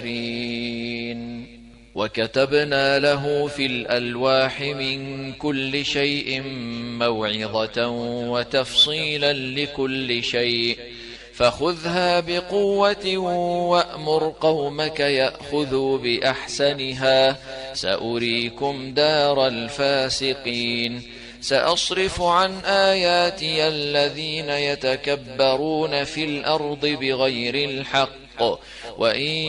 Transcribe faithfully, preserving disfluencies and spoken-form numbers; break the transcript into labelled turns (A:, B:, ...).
A: وكتبنا له في الألواح من كل شيء موعظة وتفصيلا لكل شيء فخذها بقوة وأمر قومك يأخذوا بأحسنها سأريكم دار الفاسقين. سأصرف عن آياتي الذين يتكبرون في الأرض بغير الحق وإن